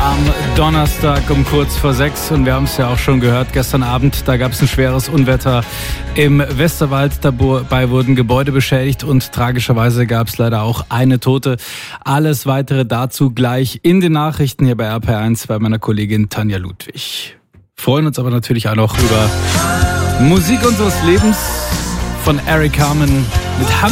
am Donnerstag um kurz vor 6 und wir haben es ja auch schon gehört, gestern Abend, da gab es ein schweres Unwetter im Westerwald, dabei wurden Gebäude beschädigt und tragischerweise gab es leider auch eine Tote. Alles weitere dazu gleich in den Nachrichten hier bei RPR1 bei meiner Kollegin Tanja Ludwig. Freuen uns aber natürlich auch noch über Musik unseres Lebens von Eric Carmen mit